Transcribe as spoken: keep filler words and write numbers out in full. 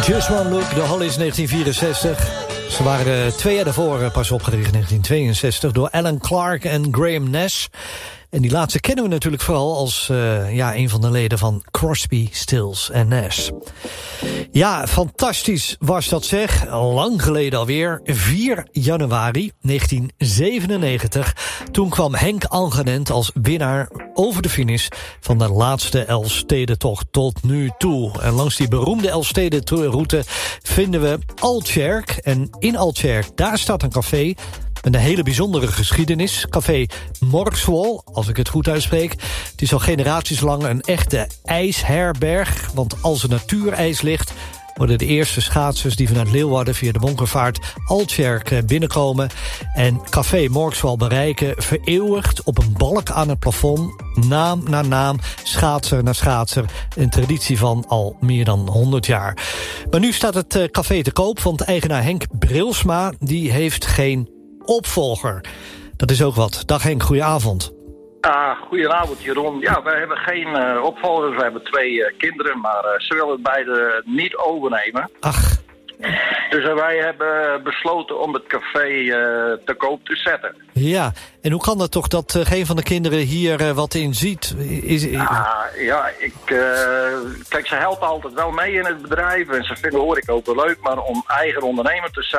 Just One Look, de Hollies negentien vierenzestig. Ze waren twee jaar daarvoor pas opgericht in negentien tweeënzestig... door Alan Clark en Graham Nash. En die laatste kennen we natuurlijk vooral als uh, ja, een van de leden van Crosby, Stills en Nash. Ja, fantastisch was dat zeg. Lang geleden alweer, vier januari negentien zevenennegentig. Toen kwam Henk Angerent als winnaar over de finish van de laatste Elfstedentocht tot nu toe. En langs die beroemde Elfstedenroute vinden we Altjerk. En in Altjerk, daar staat een café met een hele bijzondere geschiedenis. Café Morkswol, als ik het goed uitspreek. Het is al generaties lang een echte ijsherberg. Want als er natuurijs ligt, worden de eerste schaatsers die vanuit Leeuwarden via de Bonkervaart Altjerk binnenkomen en Café Morkswol bereiken, vereeuwigd op een balk aan het plafond, naam na naam, schaatser na schaatser, een traditie van al meer dan honderd jaar. Maar nu staat het café te koop, want eigenaar Henk Brilsma die heeft geen opvolger. Dat is ook wat. Dag Henk, goedenavond. Ah, goedenavond Jeroen. Ja, wij hebben geen uh, opvolgers. We hebben twee uh, kinderen, maar uh, ze willen het beide niet overnemen. Ach. Dus uh, wij hebben besloten om het café uh, te koop te zetten. Ja, en hoe kan dat toch dat uh, geen van de kinderen hier uh, wat in ziet? Is, is... Ah, ja, ik... Uh, kijk, ze helpen altijd wel mee in het bedrijf en ze vinden horeca ook wel leuk, maar om eigen ondernemer te zijn